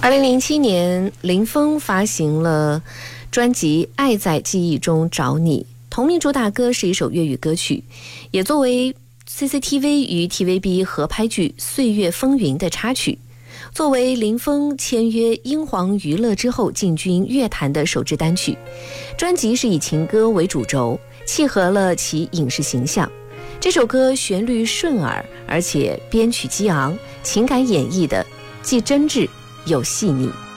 2007年，林峰发行了专辑《爱在记忆中找你》，同名主打歌是一首粤语歌曲，也作为 CCTV 与 TVB 合拍剧《岁月风云》的插曲。作为林峰签约英皇娱乐之后进军乐坛的首支单曲，专辑是以情歌为主轴，契合了其影视形象。这首歌旋律顺耳，而且编曲激昂，情感演绎的既真挚又细腻。